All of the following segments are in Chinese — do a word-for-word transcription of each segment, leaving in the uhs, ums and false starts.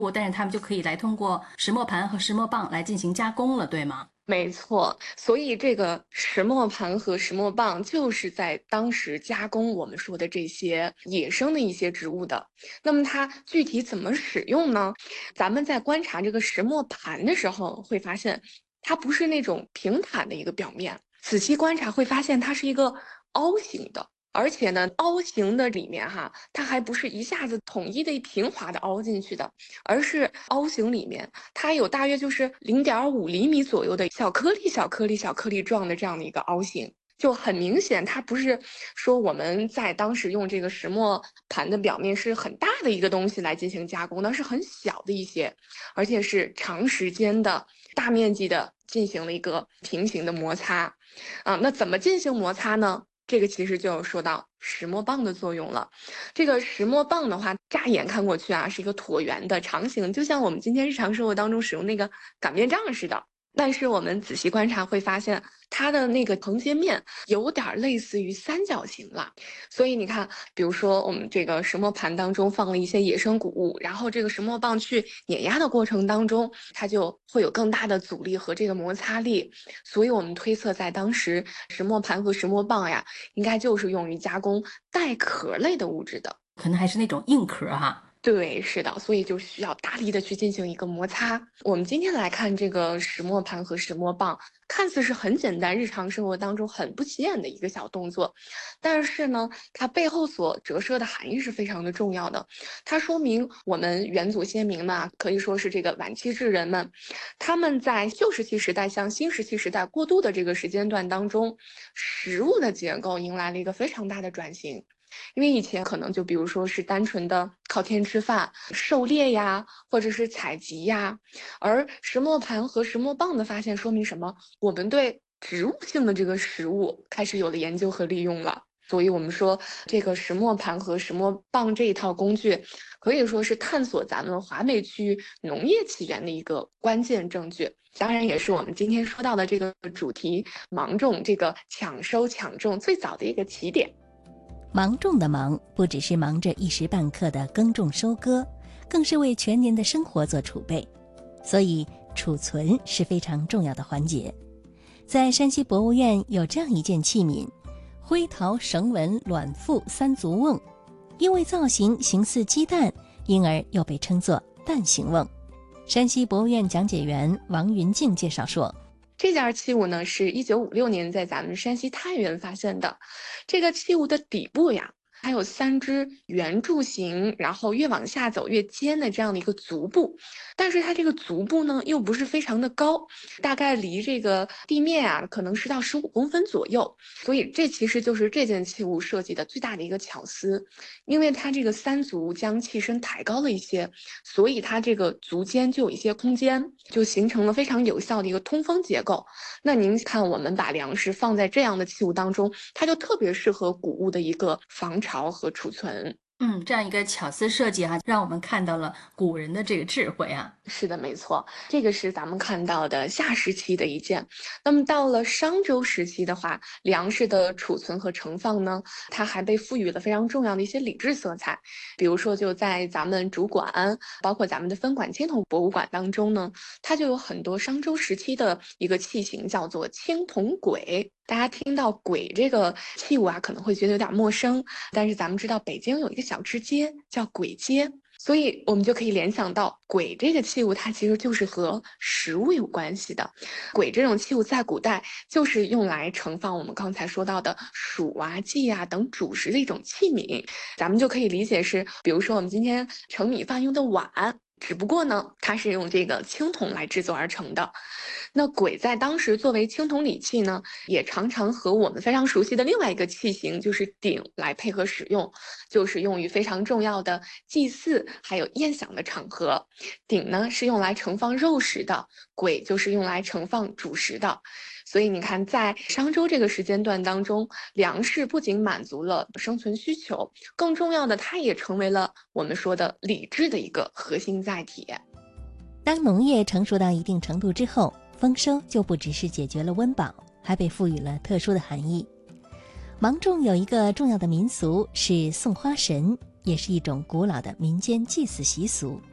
但是他们就可以来通过石磨盘和石磨棒来进行加工了，对吗？ 没错，所以这个石磨盘和石磨棒就是在当时加工我们说的这些野生的一些植物的。那么它具体怎么使用呢？咱们在观察这个石磨盘的时候，会发现它不是那种平坦的一个表面，仔细观察会发现它是一个凹形的。而且呢，凹形的里面哈，它还不是一下子统一的平滑的凹进去的，而是凹形里面它有大约就是零点五厘米左右的小颗粒、小颗粒、小颗粒状的这样的一个凹形。就很明显，它不是说我们在当时用这个石磨盘的表面是很大的一个东西来进行加工的，是很小的一些，而且是长时间的、大面积的进行了一个平行的摩擦。啊，那怎么进行摩擦呢？这个其实就有说到石磨棒的作用了。这个石磨棒的话，乍眼看过去啊，是一个椭圆的长形，就像我们今天日常生活当中使用那个擀面杖似的。但是我们仔细观察会发现，它的那个横截面有点类似于三角形了。所以你看，比如说我们这个石磨盘当中放了一些野生谷物，然后这个石磨棒去碾压的过程当中，它就会有更大的阻力和这个摩擦力。所以我们推测，在当时石磨盘和石磨棒呀，应该就是用于加工带壳类的物质的。 可能还是那种硬壳哈。 对，是的，所以就需要大力的去进行一个摩擦。我们今天来看这个石磨盘和石磨棒，看似是很简单，日常生活当中很不起眼的一个小动作，但是呢，它背后所折射的含义是非常的重要的。它说明我们元祖先民嘛，可以说是这个晚期智人们，他们在旧石器时代向新石器时代过渡的这个时间段当中，食物的结构迎来了一个非常大的转型。因为以前可能就比如说是单纯的靠天吃饭、狩猎呀，或者是采集呀，而石磨盘和石磨棒的发现说明什么？我们对植物性的这个食物开始有了研究和利用了。所以我们说，这个石磨盘和石磨棒这一套工具，可以说是探索咱们华北区域农业起源的一个关键证据。当然，也是我们今天说到的这个主题芒种这个抢收抢种最早的一个起点。 芒种的忙不只是忙着一时半刻的耕种收割，更是为全年的生活做储备，所以储存是非常重要的环节。在山西博物院有这样一件器皿，灰陶绳纹卵腹三足瓮，因为造型形似鸡蛋，因而又被称作蛋形瓮。山西博物院讲解员王云静介绍说， 这件器物呢，是一九五六年在咱们山西太原发现的。这个器物的底部呀，还有三只圆柱形，然后越往下走越尖的这样的一个足部，但是它这个足部呢，又不是非常的高，大概离这个地面啊，可能十到十五公分左右。所以这其实就是这件器物设计的最大的一个巧思，因为它这个三足将器身抬高了一些，所以它这个足尖就有一些空间，就形成了非常有效的一个通风结构。那您看，我们把粮食放在这样的器物当中，它就特别适合谷物的一个防潮和储存。 嗯，这样一个巧思设计哈、让我们看到了古人的这个智慧啊。 是的，没错，这个是咱们看到的夏时期的一件。那么到了商周时期的话，粮食的储存和盛放呢，它还被赋予了非常重要的一些礼制色彩。比如说，就在咱们主管，包括咱们的分管青铜博物馆当中呢，它就有很多商周时期的一个器型，叫做青铜簋。大家听到簋这个器物啊，可能会觉得有点陌生，但是咱们知道北京有一个小吃街叫簋街。所以我们就可以联想到簋这个器物，它其实就是和食物有关系的。簋这种器物在古代就是用来盛放我们刚才说到的黍啊、稷啊等主食的一种器皿。咱们就可以理解是，比如说我们今天盛米饭用的碗，只不过呢，它是用这个青铜来制作而成的。那簋在当时作为青铜礼器呢，也常常和我们非常熟悉的另外一个器型，就是鼎来配合使用，就是用于非常重要的祭祀还有宴享的场合。鼎呢是用来盛放肉食的，簋就是用来盛放主食的。所以你看，在商周这个时间段当中，粮食不仅满足了生存需求，更重要的，它也成为了我们说的礼制的一个核心载体。 当农业成熟到一定程度之后，丰收就不只是解决了温饱，还被赋予了特殊的含义。芒种有一个重要的民俗是送花神，也是一种古老的民间祭祀习俗。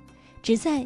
只在